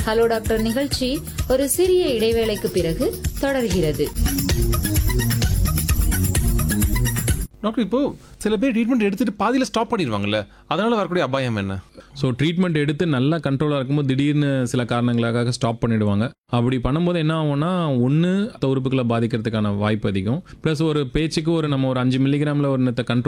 Hello doctor நிகழ்ச்சி ஒரு சிறிய இடைவேளைக்கு பிறகு தொடர்கிறது. டாக்டர், இப்போ சில பேர் ட்ரீட்மெண்ட் எடுத்துட்டு பாதியில் ஸ்டாப் பண்ணிடுவாங்கல்ல, அதனால வரக்கூடிய அபாயம் என்ன? ஸோ ட்ரீட்மெண்ட் எடுத்து நல்லா கண்ட்ரோலாக இருக்கும்போது திடீர்னு சில காரணங்களுக்காக ஸ்டாப் பண்ணிடுவாங்க. அப்படி பண்ணும்போது என்ன ஆகும்னா, ஒன்று உறுப்புகளை பாதிக்கிறதுக்கான வாய்ப்பு அதிகம். ப்ளஸ் ஒரு பேச்சுக்கு நம்ம ஒரு 5 மில்லிகிராமில் ஒரு கண்ட்ரோல்